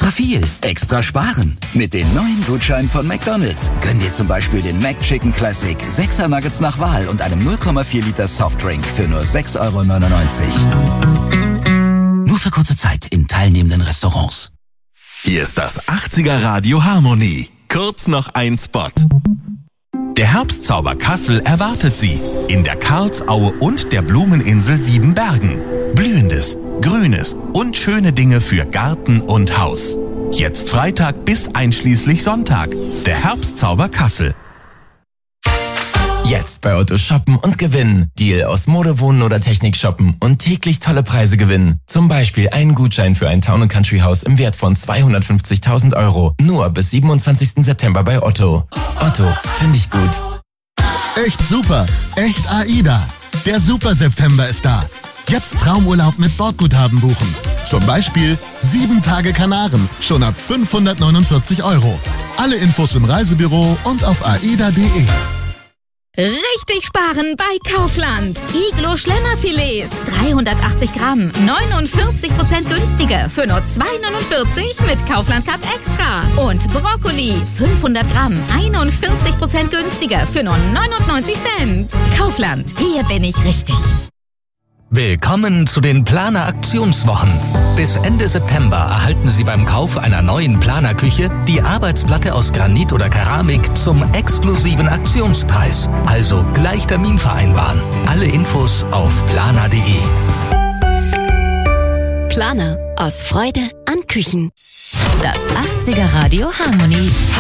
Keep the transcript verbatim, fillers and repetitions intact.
Extra viel, extra sparen. Mit den neuen Gutscheinen von McDonald's. Gönn dir zum Beispiel den McChicken Classic, sechser Nuggets nach Wahl und einem null Komma vier Liter Softdrink für nur sechs Euro neunundneunzig. Nur für kurze Zeit in teilnehmenden Restaurants. Hier ist das achtziger Radio Harmonie. Kurz noch ein Spot. Der Herbstzauber Kassel erwartet Sie in der Karlsaue und der Blumeninsel Siebenbergen. Blühendes, Grünes und schöne Dinge für Garten und Haus. Jetzt Freitag bis einschließlich Sonntag. Der Herbstzauber Kassel. Jetzt bei Otto shoppen und gewinnen. Deal aus Mode, Wohnen oder Technik shoppen und täglich tolle Preise gewinnen. Zum Beispiel einen Gutschein für ein Town and Country Haus im Wert von zweihundertfünfzigtausend Euro. Nur bis siebenundzwanzigsten September bei Otto. Otto, finde ich gut. Echt super. Echt AIDA. Der Super September ist da. Jetzt Traumurlaub mit Bordguthaben buchen. Zum Beispiel sieben Tage Kanaren, schon ab fünfhundertneunundvierzig Euro. Alle Infos im Reisebüro und auf aida punkt de. Richtig sparen bei Kaufland. Iglo Schlemmerfilets, dreihundertachtzig Gramm, neunundvierzig Prozent günstiger für nur zwei neunundvierzig mit Kaufland Card Extra. Und Brokkoli, fünfhundert Gramm, einundvierzig Prozent günstiger für nur neunundneunzig Cent. Kaufland, hier bin ich richtig. Willkommen zu den Planer-Aktionswochen. Bis Ende September erhalten Sie beim Kauf einer neuen Planerküche die Arbeitsplatte aus Granit oder Keramik zum exklusiven Aktionspreis. Also gleich Termin vereinbaren. Alle Infos auf planer punkt de. Planer. Aus Freude an Küchen. Das achtziger Radio Harmonie.